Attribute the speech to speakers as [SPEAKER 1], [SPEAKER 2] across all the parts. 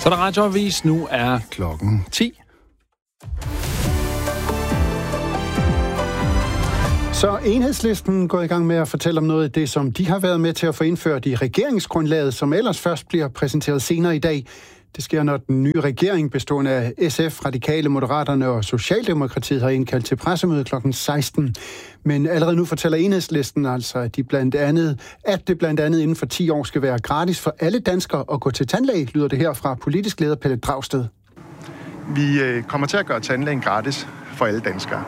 [SPEAKER 1] Så der radioavis, nu er klokken 10.
[SPEAKER 2] Så Enhedslisten går i gang med at fortælle om noget af det, som de har været med til at få indført i regeringsgrundlaget, som ellers først bliver præsenteret senere i dag. Det sker, når den nye regering, bestående af SF, Radikale, Moderaterne og Socialdemokratiet, har indkaldt til pressemøde kl. 16. Men allerede nu fortæller Enhedslisten altså, at det blandt andet inden for 10 år skal være gratis for alle danskere at gå til tandlæge, lyder det her fra politisk leder Pelle Dragsted.
[SPEAKER 3] Vi kommer til at gøre tandlægen gratis for alle danskere.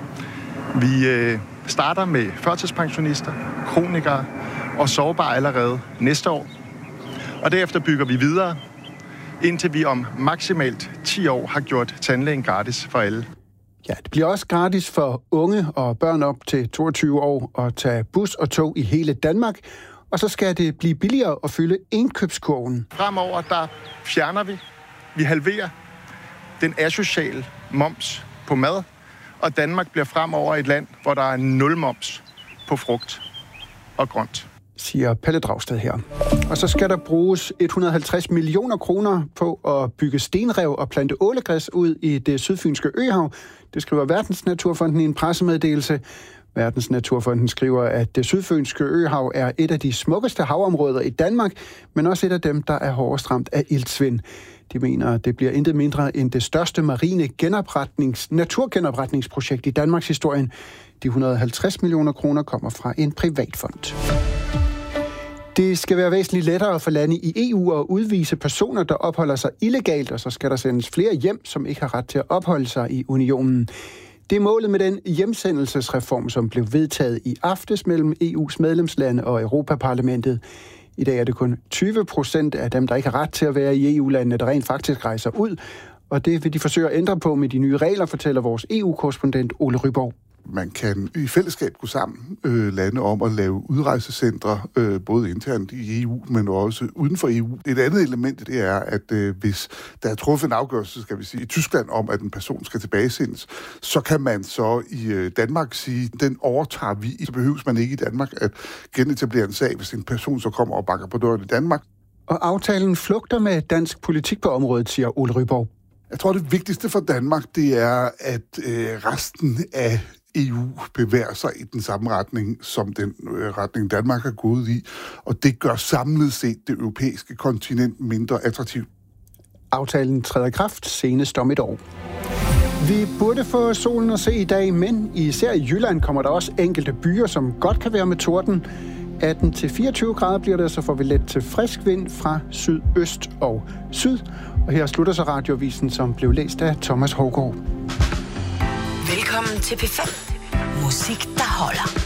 [SPEAKER 3] Vi starter med førtidspensionister, kronikere og sårbare allerede næste år. Og derefter bygger vi videre, indtil vi om maksimalt 10 år har gjort tandlægen gratis for alle.
[SPEAKER 2] Ja, det bliver også gratis for unge og børn op til 22 år at tage bus og tog i hele Danmark. Og så skal det blive billigere at fylde indkøbskurven.
[SPEAKER 3] Fremover der fjerner vi halverer den asociale moms på mad. Og Danmark bliver fremover et land, hvor der er 0 moms på frugt og grønt,
[SPEAKER 2] siger Pelle Dragsted her. Og så skal der bruges 150 millioner kroner på at bygge stenrev og plante ålegræs ud i det sydfynske øhav. Det skriver Verdensnaturfonden i en pressemeddelelse. Verdensnaturfonden skriver, at det sydfynske øhav er et af de smukkeste havområder i Danmark, men også et af dem, der er hårdest ramt af iltsvind. De mener, at det bliver intet mindre end det største marine naturgenopretningsprojekt i Danmarks historien. De 150 millioner kroner kommer fra en privatfond. Det skal være væsentligt lettere for lande i EU at udvise personer, der opholder sig illegalt, og så skal der sendes flere hjem, som ikke har ret til at opholde sig i unionen. Det er målet med den hjemsendelsesreform, som blev vedtaget i aftes mellem EU's medlemslande og Europaparlamentet. I dag er det kun 20% af dem, der ikke har ret til at være i EU-landene, der rent faktisk rejser ud. Og det vil de forsøge at ændre på med de nye regler, fortæller vores EU-korrespondent Ole Ryborg.
[SPEAKER 4] Man kan i fællesskab gå sammen lande om at lave udrejsecentre, både internt i EU, men også uden for EU. Et andet element, det er, at hvis der er truffet en afgørelse, skal vi sige, i Tyskland om, at en person skal tilbagesendes, så kan man så i Danmark sige, den overtager vi. Så behøves man ikke i Danmark at genetablere en sag, hvis en person så kommer og banker på døren i Danmark.
[SPEAKER 2] Og aftalen flugter med dansk politik på området, siger Ole Ryborg.
[SPEAKER 4] Jeg tror, det vigtigste for Danmark, det er, at resten af EU bevæger sig i den samme retning, som den retning Danmark er gået i, og det gør samlet set det europæiske kontinent mindre attraktivt.
[SPEAKER 2] Aftalen træder i kraft senest om et år. Vi burde få solen at se i dag, men især i Jylland kommer der også enkelte byer, som godt kan være med torden. 18-24 grader bliver det, så får vi let til frisk vind fra sydøst og syd. Og her slutter så radiovisen, som blev læst af Thomas Hougaard.
[SPEAKER 5] Velkommen til P5. Musik, der holder.